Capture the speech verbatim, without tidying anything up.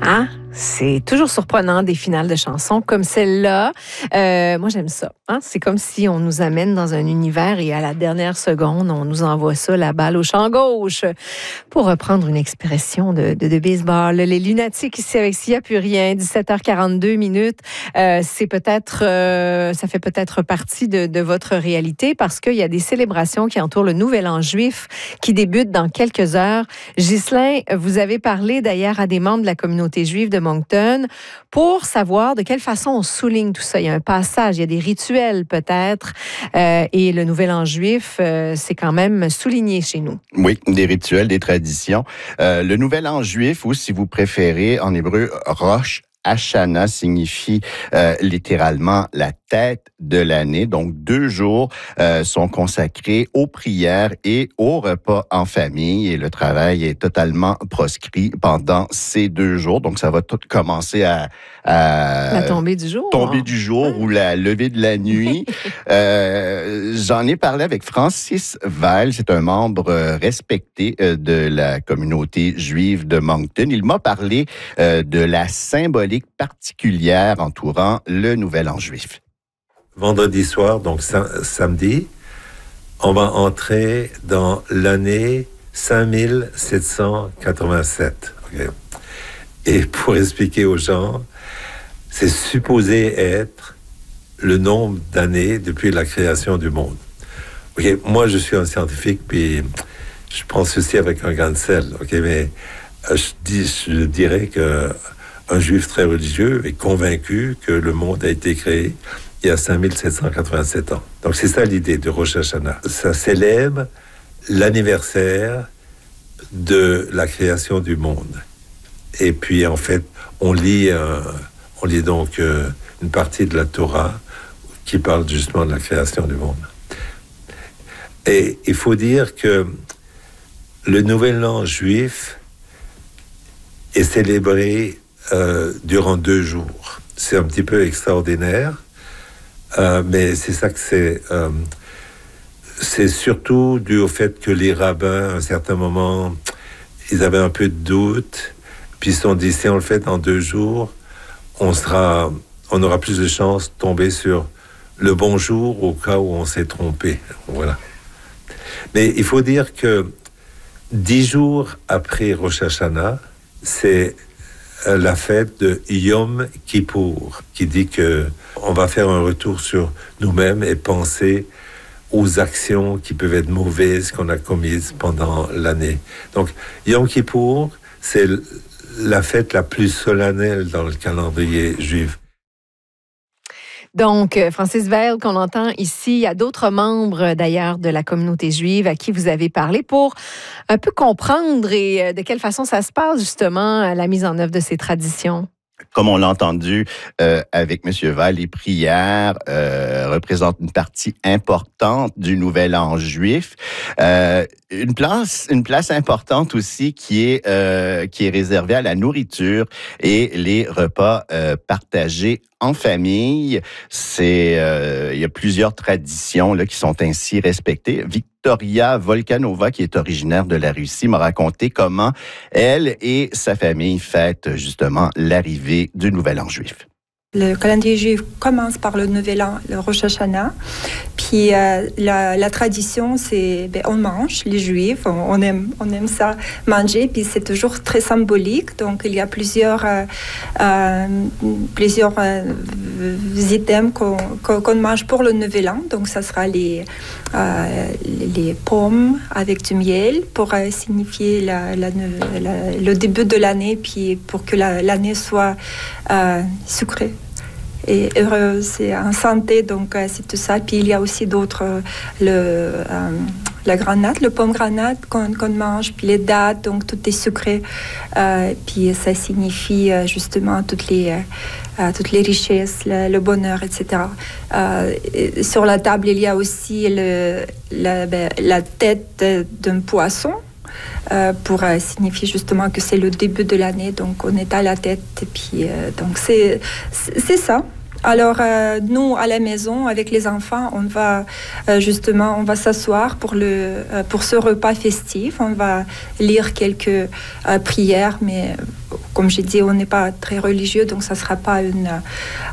Hein? C'est toujours surprenant, des finales de chansons comme celle-là. Euh, moi, j'aime ça. Hein? C'est comme si on nous amène dans un univers et à la dernière seconde, on nous envoie ça, la balle au champ gauche. Pour reprendre une expression de, de, de baseball, les lunatiques ici avec Sia Purien, dix-sept heures quarante-deux minutes. Euh, c'est peut-être, euh, ça fait peut-être partie de, de votre réalité parce qu'il y a des célébrations qui entourent le Nouvel An juif qui débutent dans quelques heures. Ghislain, vous avez parlé d'ailleurs à des membres de la communauté juive de Moncton pour savoir de quelle façon on souligne tout ça. Il y a un passage, il y a des rituels peut-être, euh, et le Nouvel An juif, euh, c'est quand même souligné chez nous. Oui, des rituels, des traditions. Euh, le Nouvel An juif, ou si vous préférez, en hébreu, Rosh Hashanah signifie euh, littéralement la tête de l'année. Donc, deux jours euh, sont consacrés aux prières et aux repas en famille. Et le travail est totalement proscrit pendant ces deux jours. Donc, ça va tout commencer à... à la tombée du jour. Tombée du jour ou la levée de la nuit. euh, j'en ai parlé avec Francis Weil. C'est un membre respecté de la communauté juive de Moncton. Il m'a parlé euh, de la symbolique particulière entourant le Nouvel An juif. Vendredi soir, donc sam- samedi, on va entrer dans l'année cinq mille sept cent quatre-vingt-sept. Okay? Et pour expliquer aux gens, c'est supposé être le nombre d'années depuis la création du monde. Okay? Moi, je suis un scientifique, puis je prends ceci avec un grain de sel. Okay? Mais je, dis, je dirais que un juif très religieux est convaincu que le monde a été créé il y a cinq mille sept cent quatre-vingt-sept ans. Donc c'est ça l'idée de Rosh Hashanah. Ça célèbre l'anniversaire de la création du monde. Et puis en fait, on lit, euh, on lit donc euh, une partie de la Torah qui parle justement de la création du monde. Et il faut dire que le Nouvel An juif est célébré Euh, durant deux jours. C'est un petit peu extraordinaire, euh, mais c'est ça que c'est. Euh, c'est surtout dû au fait que les rabbins, à un certain moment, ils avaient un peu de doute, puis ils se sont dit, si on le fait en deux jours, on sera, on aura plus de chances de tomber sur le bon jour au cas où on s'est trompé. Voilà. Mais il faut dire que dix jours après Rosh Hashanah, c'est la fête de Yom Kippour, qui dit que on va faire un retour sur nous-mêmes et penser aux actions qui peuvent être mauvaises qu'on a commises pendant l'année. Donc, Yom Kippour, c'est la fête la plus solennelle dans le calendrier juif. Donc, Francis Weil, qu'on entend ici, il y a d'autres membres d'ailleurs de la communauté juive à qui vous avez parlé pour un peu comprendre et de quelle façon ça se passe justement la mise en œuvre de ces traditions. Comme on l'a entendu euh, avec M. Weil, les prières euh, représentent une partie importante du Nouvel An juif. Euh, une place, une place importante aussi qui est euh, qui est réservée à la nourriture et les repas euh, partagés en famille. C'est euh, il y a plusieurs traditions là qui sont ainsi respectées. Victoria Volkanova, qui est originaire de la Russie, m'a raconté comment elle et sa famille fêtent justement l'arrivée du Nouvel An juif. Le calendrier juif commence par le Nouvel An, le Rosh Hashanah. Puis euh, la, la tradition, c'est ben, on mange, les Juifs, on, on aime, on aime ça manger. Puis c'est toujours très symbolique. Donc il y a plusieurs, euh, euh, plusieurs euh, items qu'on, qu'on mange pour le Nouvel An. Donc ça sera les, euh, les pommes avec du miel pour euh, signifier la, la, la, le début de l'année, puis pour que la, l'année soit euh, sucrée et heureuse et en santé, donc euh, c'est tout ça. Puis il y a aussi d'autres, euh, le, euh, la grenade, le pomme grenade qu'on, qu'on mange, puis les dattes, donc tout est sucré. Euh, puis ça signifie euh, justement toutes les, euh, toutes les richesses, le, le bonheur, et cetera. Euh, et sur la table, il y a aussi le, la, ben, la tête d'un poisson. Euh, pour euh, signifier justement que c'est le début de l'année, donc on est à la tête, et puis euh, donc c'est, c'est, c'est ça. Alors, euh, nous, à la maison, avec les enfants, on va euh, justement, on va s'asseoir pour, le, euh, pour ce repas festif. On va lire quelques euh, prières, mais comme j'ai dit, on n'est pas très religieux, donc ça ne sera pas une,